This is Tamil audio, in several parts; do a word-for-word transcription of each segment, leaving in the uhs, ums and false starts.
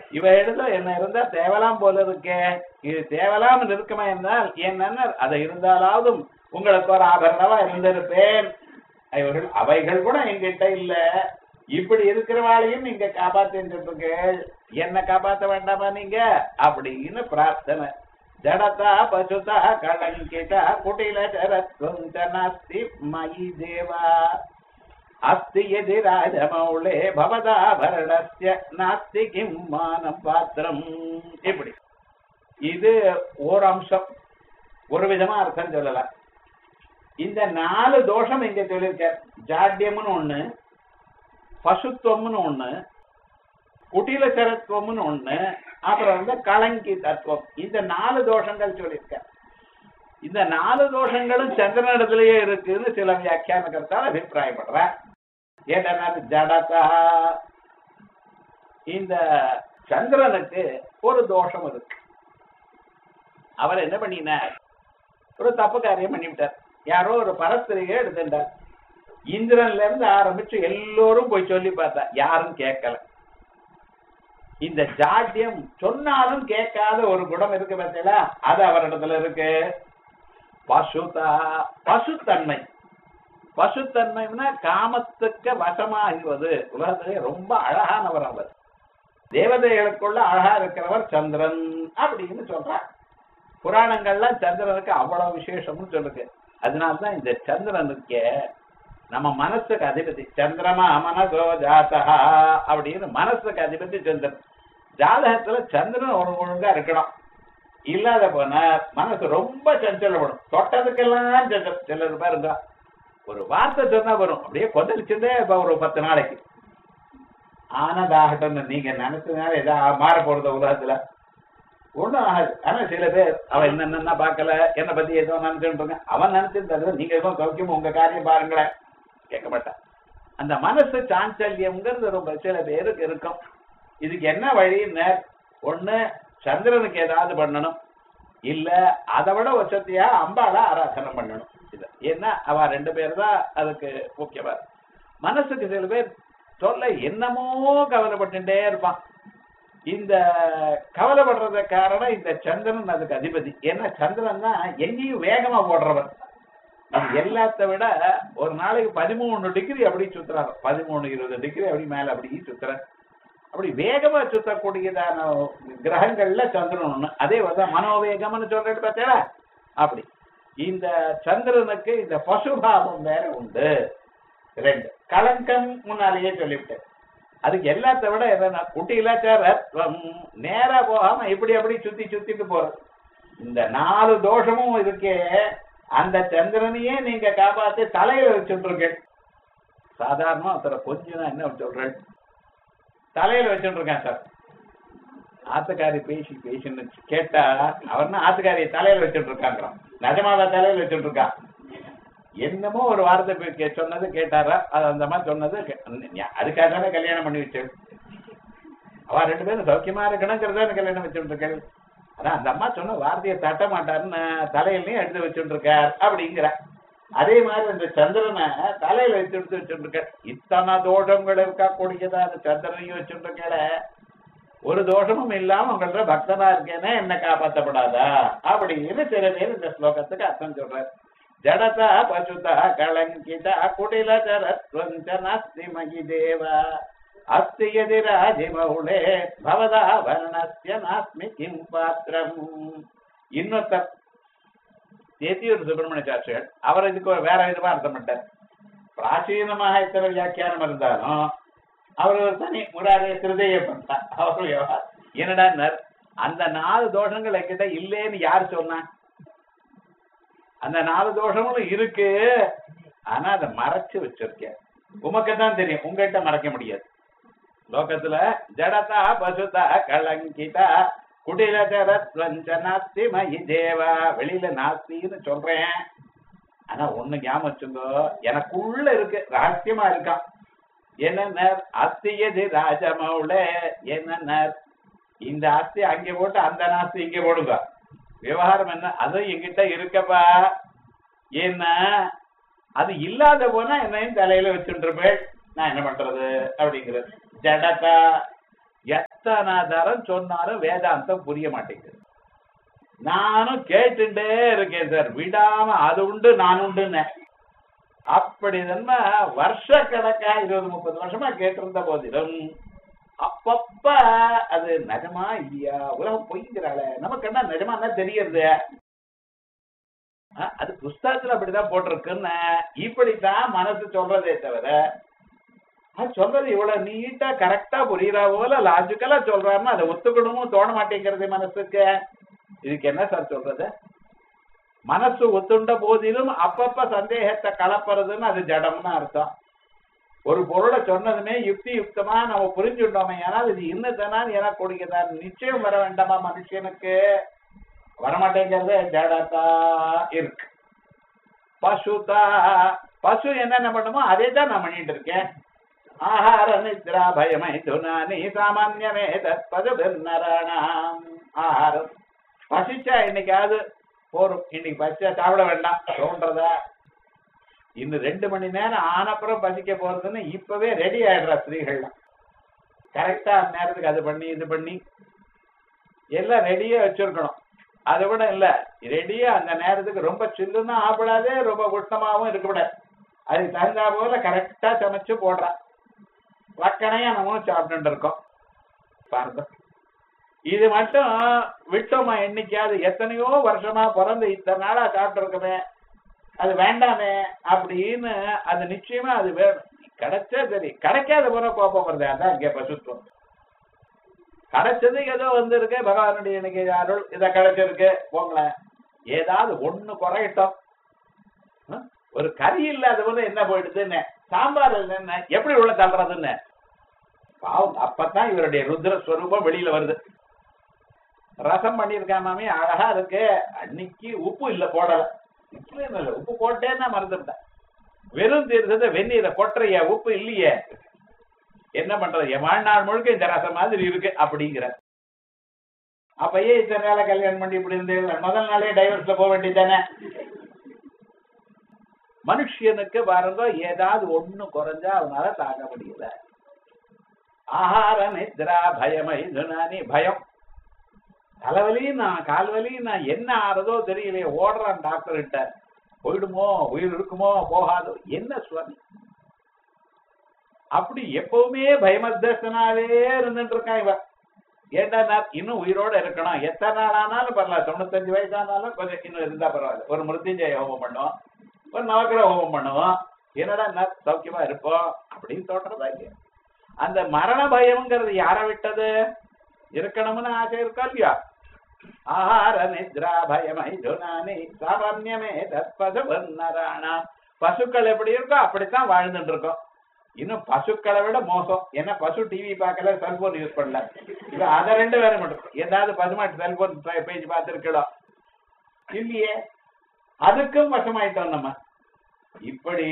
இவ எழுத என்ன இருந்தா தேவலாம் போல இருக்கே, இது தேவலாம் இருக்குமா என்றால் என்னன்னா அதை இருந்தாலாவதும் உங்களுக்கு ஒரு ஆபரணமா இருந்திருப்பேன். இவர்கள் அவைகள் கூட எங்கிட்ட இல்ல, இப்படி இருக்கிறவாளையும் நீங்க காப்பாத்தின்றிருக்கீர்கள், என்ன காப்பாற்ற வேண்டாமா நீங்க அப்படின்னு பிரார்த்தனை. ஜடதா பசுதா கலங்கிதா குட்டில சரத்வம் நாஸ்தி மயி தேவா அஸ்தி யதி ராஜமௌளே பவதாபரணஸ்ய நாஸ்தி கிம் மானம் பாத்திரம். இப்படி இது ஒரு அம்சம், ஒரு விதமா அர்த்தம் சொல்லலாம். இந்த நாலு தோஷம் இங்க சொல்லியிருக்க, ஜாட்யம்னு ஒண்ணு, பசுத்துவம்னு ஒண்ணு, குட்டிலச்சரத்துவம்னு ஒண்ணு, அப்புறம் வந்து கலங்கி தத்துவம், இந்த நாலு தோஷங்கள் சொல்லியிருக்க. இந்த நாலு தோஷங்களும் சந்திரனிடத்திலேயே இருக்குன்னு சில வியாக்கியான கருத்தால் அபிப்பிராயப்படுற. ஏன்னா ஜடதா, இந்த சந்திரனுக்கு ஒரு தோஷம் இருக்கு. அவர் என்ன பண்ணினார், ஒரு தப்பு காரியம் பண்ணிவிட்டார். யாரோ ஒரு பரஸ்திரியை எடுத்துட்டார். இந்திரன்ல இருந்து ஆரம்பிச்சு எல்லோரும் போய் சொல்லி பார்த்தா யாரும் கேட்கல. இந்த ஜாட்யம் சொன்னாலும் கேட்காத ஒரு குணம் இருக்கு பார்த்தீங்களா, அது அவரிடத்துல இருக்கு. பசுதா, பசுத்தன்மை. பசுத்தன்மைன்னா காமத்துக்கு வசமாகுவது. உலகத்திலே ரொம்ப அழகானவர் அவர், தேவதைகளுக்குள்ள அழகா இருக்கிறவர் சந்திரன் அப்படின்னு சொல்றார். புராணங்கள்ல சந்திரனுக்கு அவ்வளவு விசேஷம்னு சொல்லுங்க. அதனால்தான் இந்த சந்திரனுக்கு நம்ம மனசுக்கு அதிபதி. சந்திரமா மனசோ ஜாதா அப்படின்னு மனசுக்கு அதிபதி சந்திரன். ஜாதகத்துல சந்திரன் ஒரு ஒழுங்கா இருக்கணும், இல்லாத போன மனசு ரொம்ப சஞ்சலப்படும். தொட்டதுக்கெல்லாம் சஞ்சலம். சிலர் பாருங்க, ஒரு வார்த்தை சொன்னா வரும், அப்படியே கொந்தளிச்சுட்டே இப்ப ஒரு பத்து நாளைக்கு ஆனதாகட்டும். நீங்க நினைச்சதுனால ஏதாவது மாற போறது உலகத்துல ஒண்ணும் ஆகாது. ஆனா சில பேர் அவன் என்னென்ன பார்க்கல, என்னை பத்தி ஏதோ நினைச்சுட்டு அவன் நினைச்சிருந்தது நீங்க எதுவும் சௌக்கியம் உங்க காரியம் பாருங்களேன், கேட்க மாட்டான். அந்த மனசு சாஞ்சல்யம்ங்கிறது ரொம்ப சில பேருக்கு இருக்கும். இதுக்கு என்ன வழின்னு, ஒண்ணு சந்திரனுக்கு ஏதாவது பண்ணணும், இல்ல அதை விட வசதியா அம்பாள ஆராதனை பண்ணணும். இது ஏன்னா அவ ரெண்டு பேர் தான் அதுக்கு முக்கியமா. மனசுக்கு சில பேர் சொல்ல என்னமோ கவலைப்பட்டுட்டே இருப்பான். இந்த கவலைப்படுறத காரணம் இந்த சந்திரன் அதுக்கு அதிபதி. ஏன்னா சந்திரன் தான் எங்கேயும் வேகமா போடுறவர். எல்லாத்த விட ஒரு நாளைக்கு பதிமூணு டிகிரி அப்படி சுத்துறாரு, பதிமூணு இருபது டிகிரி அப்படி மேல அப்படி சுத்துற. அப்படி வேகமா சுத்தக்கூடியதான கிரகங்கள்ல சந்திரன் ஒண்ணு. அதே வந்து மனோவேகம்னு சொல்றது பார்த்தீங்களா, அப்படி இந்த சந்திரனுக்கு இந்த பசுபாவம் வேற உண்டு. ரெண்டு கலங்கம் முன்னாலேயே சொல்லிவிட்டேன். அதுக்கு எல்லாத்த விட என்னன்னா குட்டிலாச்சாரம் நேரா போகாம இப்படி அப்படி சுத்தி சுத்திட்டு போறது. இந்த நாலு தோஷமும் இருக்கே, அந்த சந்திரனையே நீங்க காப்பாத்தி தலையில வச்சுட்டு இருக்கேன். சாதாரணமா ஒருத்தர கொஞ்சம் என்ன சொல்றேன், தலையில வச்சுட்டு இருக்கேன் சார். ஆத்துக்காரி பேசி பேசின்னு கேட்டா அவர்னா ஆத்துக்காரியை தலையில வச்சுட்டு இருக்காங்கிறான். நிஜமாவா தலையில வச்சுட்டு இருக்கான்? என்னமோ ஒரு வார்த்தை சொன்னது கேட்டாரா, அது அந்த மாதிரி சொன்னது அதுக்காக தானே கல்யாணம் பண்ணி வச்சு. அவ ரெண்டு பேரும் சௌக்கியமா இருக்கணுங்கிறத கல்யாணம் வச்சுட்டு இருக்காரு. அதான் அந்த அம்மா சொன்ன வார்த்தையை தட்ட மாட்டாருன்னு தலையிலையும் எடுத்து வச்சுட்டு இருக்கார் அப்படிங்கிற. அதே மாதிரி இந்த சந்திரனை தலையில வச்சு எடுத்து வச்சுட்டு இருக்க. இத்தனை தோஷங்கள் இருக்கக்கூடியதா அந்த சந்திரனையும் வச்சுட்டு இருக்கல, ஒரு தோஷமும் இல்லாம உங்கள்ட்ட பக்தனா இருக்கேன்னா என்ன காப்பாற்றப்படாதா அப்படின்னு சில பேர் இந்த ஸ்லோகத்துக்கு அர்த்தம் சொல்றாரு. ஜடதா பசுதா கலங்கிதா குட்டிலச்சரத்வஞ்ச நாஸ்தி மயி தேவா அஸ்தி யதி ராஜமௌளே பவதா வர்ணஸ்ய நாஸ்மி கிம் பாத்திரம். இன்னொருத்தர் தேத்தியூர் சுப்பிரமணிய சாட்சிகள், அவர் இதுக்கு வேற விதமா அர்த்தம் பண்ணிட்டார். பிராச்சீனமாக இத்தனை வியாக்கியானம் இருந்தாலும் அவர் ஒரு தனி முராரிய திருதைய பண்ணார். அவர் என்னடா அந்த நாலு தோஷங்கள் என்கிட்ட இல்லேன்னு யாரு சொன்னா? அந்த நாலு தோஷங்களும் இருக்கு, ஆனா அதை மறைச்சு வச்சிருக்கேன். உமக்கு தான் தெரியும், உங்ககிட்ட மறைக்க முடியாது. லோகத்துல ஜடதா பசுதா கலங்கிதா குடிலச்சரத்வஞ்ச நாஸ்தி மயி தேவா, வெளியில நாஸ்தின்னு சொல்றேன். ஆனா ஒண்ணு ஞாபகம் வச்சுங்கோ, எனக்குள்ள இருக்கு, ரகசியமா இருக்கான். என்ன அஸ்தி யதி ராஜமௌள, என்ன இந்த ஆஸ்தி அங்கே போட்டு அந்த நாஸ்தி இங்கே போடுங்க. விவகாரம் என்ன, அது என்கிட்ட இருக்கப்பா. ஏன்னா அது இல்லாத போனா என்னையும் தலையில வச்சுட்டு இருப்பேன், நான் என்ன பண்றது அப்படிங்கிறது. ஜடதா எத்தனை தரம் சொன்னாலும் வேதாந்தம் புரிய மாட்டேங்குது. நானும் கேட்டுட்டே இருக்கேன் சார், விடாம அது உண்டு நான் உண்டுன்னு. அப்படி நம்ம வருஷ கணக்கா இருபது முப்பது வருஷமா கேட்டிருந்த போதிலும் அப்பப்ப அது நிஜமா இல்லையா, உலகம் பொய்ங்கிறாள, நமக்கு என்ன நிஜமா தெரியறது, அது புஸ்தகத்துல அப்படிதான் போட்டிருக்குன்னு இப்படித்தான் மனசு சொல்றதே தவிர அது சொல்றது இவ்வளவு நீட்டா கரெக்டா புரியுறா போல லாஜிக்கலா சொல்றாருன்னா அதை ஒத்துக்கணும்னு தோண மாட்டேங்கிறது மனசுக்கு. இதுக்கு என்ன சார் சொல்றது? மனசு ஒத்துண்ட போதிலும் அப்பப்ப சந்தேகத்தை கலப்புறதுன்னு அது ஜடம்னு அர்த்தம். ஒரு பொருளை சொன்னதுமே யுக்தி யுக்தமா நம்ம புரிஞ்சுட்டோமே, ஆனால் இது இன்னதான் என கொடுக்கிறார் நிச்சயம் வர வேண்டாமா மனுஷனுக்கு? வரமாட்டேங்கிறது ஜடத்தா இருக்கு. பசுதா, பசு என்னென்ன பண்ணுமோ அதே தான் நான் பண்ணிட்டு இருக்கேன். ஆஹார நித்ரா பயமை துனானி சாமான்யமே தற்பது பெருநராணாம். ஆஹாரம் பசிச்சா இன்னைக்காவது போரும், இன்னைக்கு பசிச்சா சாப்பிட வேண்டாம் தோன்றதா? இன்னும் ரெண்டு மணி நேரம் ஆனப்புறம் பசிக்க போறதுன்னு இப்பவே ரெடி ஆயிடுறா ஸ்திரீகள்லாம். கரெக்டா அந்த நேரத்துக்கு அது பண்ணி இது பண்ணி எல்லாம் ரெடியா வச்சிருக்கணும். அதை விட இல்ல ரெடியா அந்த நேரத்துக்கு ரொம்ப சில்லுன்னா ஆப்பிடாதே, ரொம்ப உஷ்ணமாவும் இருக்கக்கூடாது. அதுக்கு தகுந்தா போல கரெக்டா சமைச்சு போடுறா. வக்கனையா நம்மளும் சாப்பிட்டு இருக்கோம் பாருங்க. இது மட்டும் விட்டோமா என்னைக்காவது? எத்தனையோ வருஷமா பிறந்து இத்தனை நாளா சாப்பிட்டு இருக்கமே, அது வேண்டாமே அப்படின்னு அது நிச்சயமா அது வேணும். கிடைச்சா சரி, கிடைக்காத போற கோபம் வருது. அதான் இங்க பசுத்துவம். கிடைச்சது ஏதோ வந்திருக்கு, பகவானுடைய எனக்கு அருள் இதை கிடைச்சிருக்கு போங்களேன். ஏதாவது ஒண்ணு குறையட்டும். ஒரு கறி இல்லாத போது என்ன போயிடுதுன்னு, சாம்பார் என்ன எப்படி உள்ள தள்ளுறதுன்னு பாவம். அப்பதான் இவருடைய ருத்ரஸ்வரூபம் வெளியில வருது. ரசம் பண்ணிருக்காமே அழகா இருக்கு, அன்னைக்கு உப்பு இல்ல போடல, இல்ல உப்பு போட்டேன்னா மறந்துட்டேன். வெறும் தீர்த்தத்தை வெந்நீரை கொட்டுறைய உப்பு இல்லையே, என்ன பண்றது? என் வாழ்நாள் முழுக்க இந்த ரசம் மாதிரி இருக்கு அப்படிங்கிற. அப்பயே இத்தனை நாள கல்யாணம் பண்ணி இப்படி இருந்து முதல் நாளே டைவர்ஸ்ல போக வேண்டியதானே? மனுஷனுக்கு பாருங்க ஏதாவது ஒண்ணு குறைஞ்சா அவனால தாங்க முடியல. ஆஹார நித்ரா பயமை துனானி, பயம், தலைவலி, நான் கால்வலி, நான் என்ன ஆறதோ தெரியலையே, ஓடுறான் டாக்டர் கிட்ட, போயிடுமோ உயிர் இருக்குமோ போகாதோ, என்ன சுவாமி அப்படி எப்பவுமே பயமத்தனாவே இருந்துட்டு இருக்கான் இவன். ஏண்டா நான் இன்னும் உயிரோட இருக்கணும், எத்தனை நாள் ஆனாலும் பரவாயில்ல, தொண்ணூத்தஞ்சு வயசானாலும் கொஞ்சம் இன்னும் இருந்தா பரவாயில்ல, ஒரு மிருத்யுஞ்சய ஹோமம் பண்ணுவோம், ஒரு நவக்கிரக ஹோமம் பண்ணுவோம், என்னடா நான் சௌக்கியமா இருப்போம் அப்படின்னு தோற்றதா இல்லையா? அந்த மரண பயம்ங்கிறது யார விட்டது? இருக்கணும்னு ஆசை இருக்கா இல்லையா? ஆஹார நித்ரா பயமை துனானி சாமான்யமே தற்பது வர்ணராணா. பசுக்கள் எப்படி இருக்கோ அப்படித்தான் வாழ்ந்துட்டு இருக்கோம். இன்னும் பசுக்களை விட மோசம். ஏன்னா பசு டிவி பார்க்கல, செல்போன் யூஸ் பண்ணல. இப்ப அதை ரெண்டு வேற மட்டும் ஏதாவது பசுமாட்டு செல்போன் பேஜ் பார்த்துருக்கோம் இல்லையே, அதுக்கும் வசமாயிட்டோம் நம்ம. இப்படி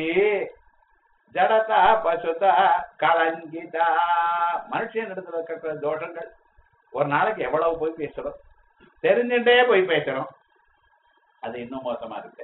ஜடதா பசுதா கலங்கிதா, மனுஷன் இடத்துல இருக்கிற தோஷங்கள் ஒரு நாளைக்கு எவ்வளவு போய் பேசுறோம், தெரிஞ்சுட்டே போய் பேசுறோம், அது இன்னும் மோசமா இருக்கு.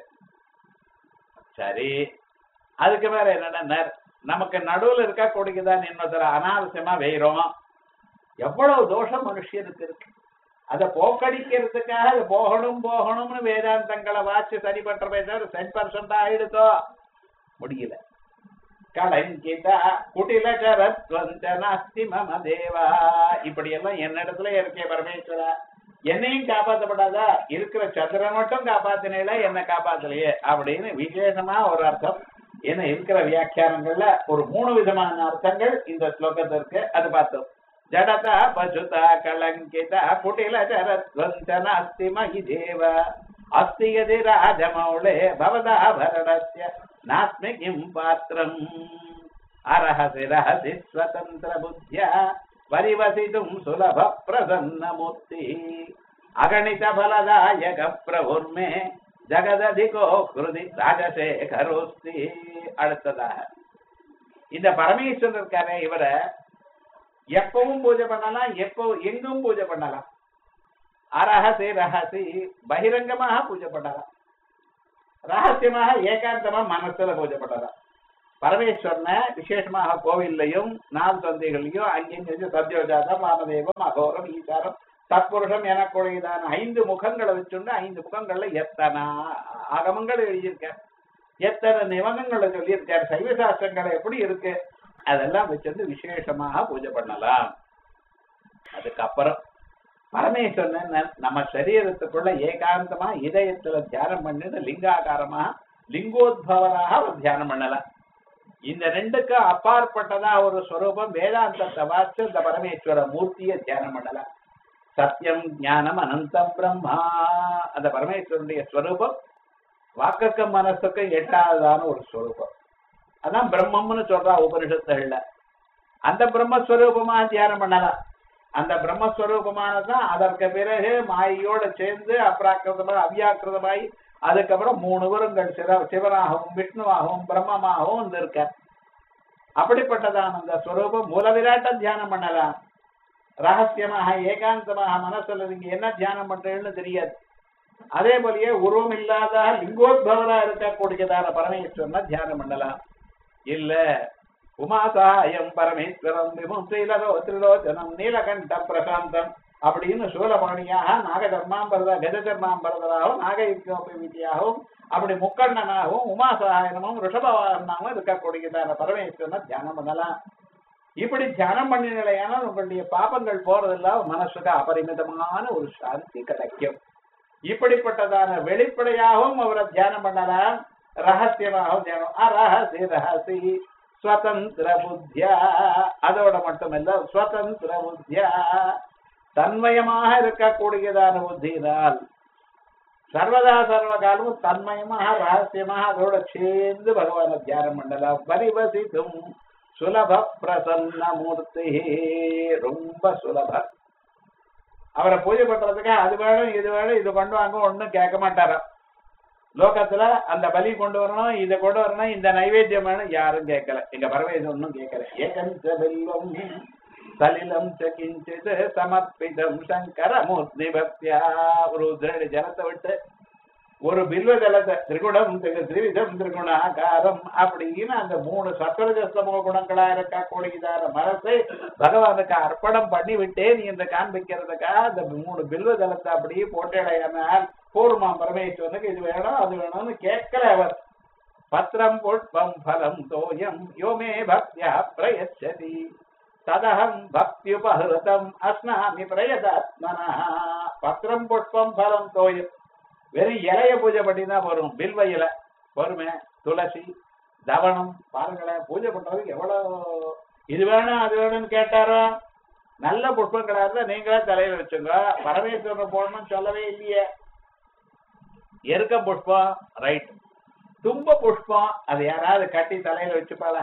சரி, அதுக்கு மேல என்னன்னா நமக்கு நடுவுல இருக்கா கொடுக்குதான் இன்னொருத்தர அனாவசியமா வெயிறோம். எவ்வளவு தோஷம் மனுஷனுக்கு இருக்கு. அதை போக்கடிக்கிறதுக்காக அது போகணும் போகணும்னு வேதாந்தங்களை வாச்சு சரி பண்றமே தவிர டென் பர்சன்ட் ஆயிடுதோ முடியல. கலங்கிதா குட்டில கரத்வந்தனாஸ்தி மம தேவா, இப்படி எல்லாம் என்னிடத்துல இருக்கே பரமேஸ்வரா, என்னையும் காப்பாற்றப்படாதா? இருக்கிற சந்திரன் மட்டும் காப்பாத்தினேல, என்ன காப்பாத்தலையே அப்படின்னு விசேஷமா ஒரு அர்த்தம். ஏன்னா இருக்கிற வியாக்கியானங்கள்ல ஒரு மூணு விதமான அர்த்தங்கள் இந்த ஸ்லோகத்திற்கு, அது பார்த்தோம். ஜடதா பசுதா கலங்கிதா குட்டில கரத்வந்தனாஸ்தி மகி தேவ அஸ்தி யதி ராஜமௌளே பவதா பரணஸ்ய நாஸ்மி கிம் பாத்திரம் அரஹசி ரஹசி ஸ்வதந்திர புத்யா பரிவசிதும் சுலப பிரசன்ன மூர்த்தி அகணித பலதாயக பிரபுர்மே ஜகததிகோ கிருதி ராஜசேகரோஸ்தி. அடுத்ததாக இந்த பரமேஸ்வரன் இருக்காரே, இவரை எப்பவும் பூஜை பண்ணலாம், எப்போ எங்கும் பூஜை பண்ணலாம். அரஹசி ரஹசி பகிரங்கமாக பூஜை பண்ணலாம், ரகசியமாக ஏகாந்தமா மனசுல பூஜை பண்ணலாம். பரமேஸ்வரனை விசேஷமாக கோவில்லையும் நாள் சந்தைகளையும் அங்கேயும் சத்யோஜாதம் வாமதேவம் அகோரம் ஈசாரம் தற்புருஷம் எனக்குடையதான ஐந்து முகங்களை வச்சுண்டு ஐந்து முகங்கள்ல எத்தனை ஆகமங்கள் எழுதியிருக்க, எத்தனை நியமங்களை சொல்லியிருக்காரு, சைவ சாஸ்திரங்களை எப்படி இருக்கு அதெல்லாம் வச்சிருந்து விசேஷமாக பூஜை பண்ணலாம். அதுக்கப்புறம் பரமேஸ்வரன் நம்ம சரீரத்துக்குள்ள ஏகாந்தமா இதயத்துல தியானம் பண்ணிட்டு லிங்காகாரமா லிங்கோத்பவராக ஒரு தியானம் பண்ணலாம். இந்த ரெண்டுக்கு அப்பாற்பட்டதா ஒரு ஸ்வரூபம் வேதாந்தத்தை வாச்சு இந்த பரமேஸ்வர மூர்த்தியை தியானம் பண்ணலாம். சத்தியம் ஞானம் அனந்தம் பிரம்மா, அந்த பரமேஸ்வரனுடைய ஸ்வரூபம் வாக்குக்கும் மனசுக்கும் எட்டாவதான ஒரு ஸ்வரூபம். அதான் பிரம்மம்னு சொல்றா உபனிஷத்துகள்ல. அந்த பிரம்மஸ்வரூபமா தியானம் பண்ணலாம். அந்த பிரம்மஸ்வரூபமானதான் அதற்கு பிறகு மாயோட சேர்ந்து அப்ராக்கிருதமா அவ்யாக்கிருதமாய் அதுக்கப்புறம் மூணு உருங்கள் சிவ சிவனாகவும் விஷ்ணுவாகவும் பிரம்மமாகவும் இருக்க. அப்படிப்பட்டதான அந்த ஸ்வரூபம் மூலவிராட்டம் தியானம் பண்ணலாம். ரகசியமாக ஏகாந்தமாக மனசுல நீங்க என்ன தியானம் பண்றீங்கன்னு தெரியாது. அதே போலயே உருவம் இல்லாத லிங்கோத்பவரா இருக்கக்கூடியதான பரமேஸ்வரனை தியானம் பண்ணலாம். இல்ல உமாசாயம் பரமேஸ்வரம் விமுத்திலோ திரிலோச்சனம் நீலகண்டம் பிரசாந்தம் அப்படின்னு சூலபாணியாக நாகதர்மாம்பரதா கஜதர்மாம்பரதராகவும் நாகயுக்தியாகவும் அப்படி முக்கண்ணனாகவும் உமாசாயனமும் ரிஷபவாகனாகவும் இருக்கக்கூடியதான பரமேஸ்வரனை தியானம் பண்ணலாம். இப்படி தியானம் பண்ணினால உங்களுடைய பாபங்கள் போறதில்ல, மனசுக்கு அபரிமிதமான ஒரு சாந்தி கிடைக்கும். இப்படிப்பட்டதான வெளிப்படையாகவும் அவரை தியானம் பண்ணலாம், ரகசியமாகவும் தியானம். அரஹசி ரஹசி ஸ்வதந்திர புத்தியா, அதோட மட்டுமல்ல ஸ்வதந்திர புத்தியா தன்மயமாக இருக்கக்கூடியதான புத்தியினால் சர்வதா சர்வ காலமும் தன்மயமாக ரகசியமாக அதோட சேர்ந்து பகவான தியானம் பண்ணலாம். பரிவசித்தும் சுலப பிரசன்ன மூர்த்தி, ரொம்ப சுலப. அவரை பூஜை பண்றதுக்கு அது வேணும் இது வேணும் இது பண்ணுவாங்க ஒன்னும் கேட்க மாட்டாராம். லோகத்துல அந்த பலி கொண்டு வரணும், இதை கொண்டு வரணும், இந்த நைவேத்தியம் வேணும், யாரும் கேட்கல. எங்க பரமேஸ்வரன் ஒன்னும் கேட்கல. ஏகஞ்ச வெல்வம் சலிலம் சகிஞ்சித் சமர்ப்பிதம் சங்கர மூர்த்தி பக்தியா. ஒரு உதிரடி ஜலத்தை விட்டு ஒரு பில்வ ஜலத்தை திரிகுணம் திரிவிதம் திரிகுணாகாரம் அப்படின்னு அந்த மூணு சத்வரஜஸ்தமோ குணங்களா இருக்கக்கூடியதான மனசை பகவானுக்கு அர்ப்பணம் பண்ணி விட்டேன் என்று காண்பிக்கிறதுக்கா அந்த மூணு பில்வ ஜலத்தை அப்படியே போட்டடையானால் பூர்மா பரமேஸ்வரனுக்கு இது வேணும் அது வேணும்னு கேட்கல அவர். பத்திரம் புஷ்பம் பலம் தோயம் யோமே பக்தியா பிரயச்சதி ததகம் பக்தியுபஹிருதம் அஸ்னாமி பிரயதாத்மனா. பத்திரம் புஷ்பம் பலம் தோயம், வெறும் இலைய பூஜை பண்ணினா வரும். பில்வ இலை பொறுமை, துளசி, தவனம் பாருங்களேன். பூஜை பண்றதுக்கு எவ்வளவு இது வேணும் அது வேணும்னு கேட்டாரோ. நல்ல புஷ்பங்களா இருந்தா நீங்களே தலையில வச்சுங்க. பரமேஸ்வரன் போடணும்னு சொல்லவே இல்லையே. எருக்க புஷ்பம் ரைட், தும்ப புஷ்பம் அது யாராவது கட்டி தலையில வச்சுப்பாள.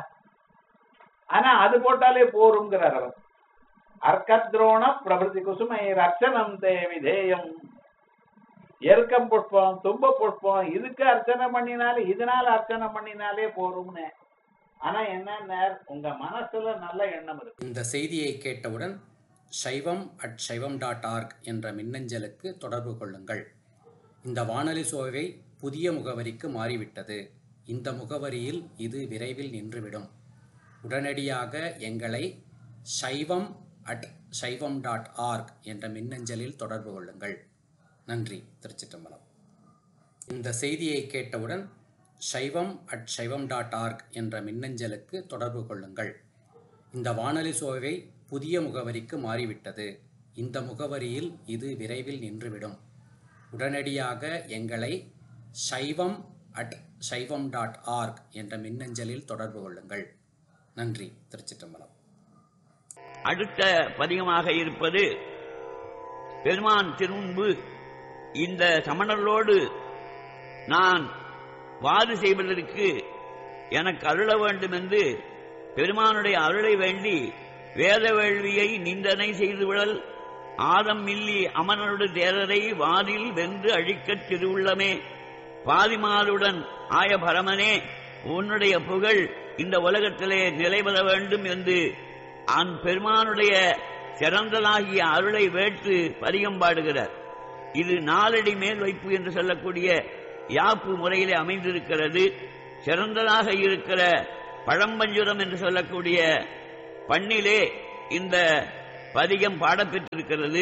ஆனா அது போட்டாலே போருங்கிறார் அவர். அர்க்கத்ரோண பிரபதி குசுமை ரட்சணம் தே விதேயம். எருக்கம் புஷ்பம் தும்ப புஷ்பம் இதுக்கு அர்ச்சனை பண்ணினாலே இதனால அர்ச்சனை பண்ணினாலே போரும்னு. ஆனா என்ன உங்க மனசுல நல்ல எண்ணம் இருக்கு. இந்த செய்தியை கேட்டவுடன் சைவம் அட் சைவம் டாட் ஆர்க் என்ற மின்னஞ்சலுக்கு தொடர்பு கொள்ளுங்கள். இந்த வானொலி சோவை புதிய முகவரிக்கு மாறிவிட்டது. இந்த முகவரியில் இது விரைவில் நின்றுவிடும். உடனடியாக எங்களை சைவம் அட் சைவம் டாட் ஆர்க் என்ற மின்னஞ்சலில் தொடர்பு கொள்ளுங்கள். நன்றி. திருச்சிற்றம்பலம். இந்த செய்தியை கேட்டவுடன் சைவம் அட் சைவம் டாட் ஆர்க் என்ற மின்னஞ்சலுக்கு தொடர்பு கொள்ளுங்கள். இந்த வானொலி சோவை புதிய முகவரிக்கு மாறிவிட்டது. இந்த முகவரியில் இது விரைவில் நின்றுவிடும். உடனடியாக எங்களை சைவம் அட் சைவம் டாட் ஆர்க் என்ற மின்னஞ்சலில் தொடர்பு கொள்ளுங்கள். நன்றி. திருச்சிற்றம்பலம். அடுத்த பதிகமாக இருப்பது பெருமான் திருமுன்பு இந்த சமணர்களோடு நான் வாது செய்வதற்கு எனக்கு அருள வேண்டும் என்று பெருமானுடைய அருளை வேண்டி வேத வேள்வியை நிந்தனை செய்துவிடல் ஆதம் மில்லி அமனோடு தேரரை வாதில் வென்று அழிக்கத் திருவுள்ளமே பாதிமாருடன் ஆய பரமனே உன்னுடைய புகழ் இந்த உலகத்திலே நிலைபெற வேண்டும் என்று அன் பெருமானுடைய சிறந்ததாகிய அருளை வேட்டு பதிகம் பாடுகிறார். இது நாலடி மேல் வைப்பு என்று சொல்லக்கூடிய யாப்பு முறையிலே அமைந்திருக்கிறது. சிறந்ததாக இருக்கிற பழம்பஞ்சுரம் என்று சொல்லக்கூடிய பண்ணிலே இந்த பதிகம் பாடப்பெற்றிருக்கிறது.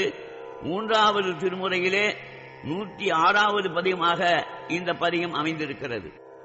மூன்றாவது திருமுறையிலே நூற்றி ஆறாவது பதிகமாக இந்த பதிகம் அமைந்திருக்கிறது.